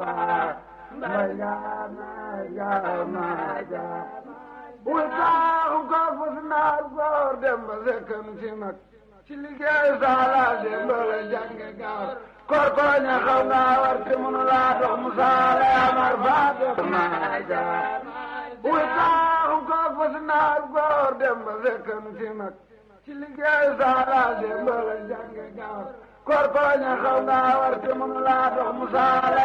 ba mbay jaama buy taaxu ko fos naar góor dem ba sekkam si mag ci liggéey saala dem ba la jànge gaar kor ko ña xaw nga war te mënu laa dox mu saala amar faa def maa jaar buy taaxu ko fos naar góor dem ba sekkam si mag ci liggéey saala dem ba la jànge gaar kor ko ña xaw nga war te mënu laa dox mu saala